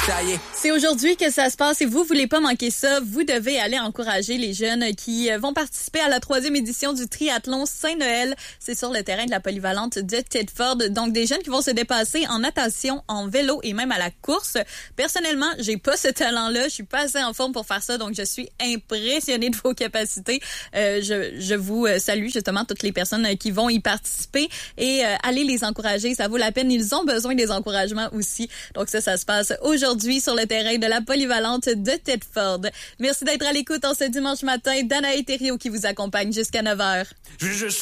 Ça y est. C'est aujourd'hui que ça se passe et vous voulez pas manquer ça. Vous devez aller encourager les jeunes qui vont participer à la 3e édition du triathlon Saint-Noël. C'est sur le terrain de la polyvalente de Thetford. Donc, des jeunes qui vont se dépasser en natation, en vélo et même à la course. Personnellement, j'ai pas ce talent-là. Je suis pas assez en forme pour faire ça. Donc, je suis impressionnée de vos capacités. Je vous salue justement toutes les personnes qui vont y participer et allez les encourager. Ça vaut la peine. Ils ont besoin des encouragements aussi. Donc, ça se passe aujourd'hui sur le terrain de la polyvalente de Thetford. Merci d'être à l'écoute en ce dimanche matin. Danae Thériault qui vous accompagne jusqu'à 9h.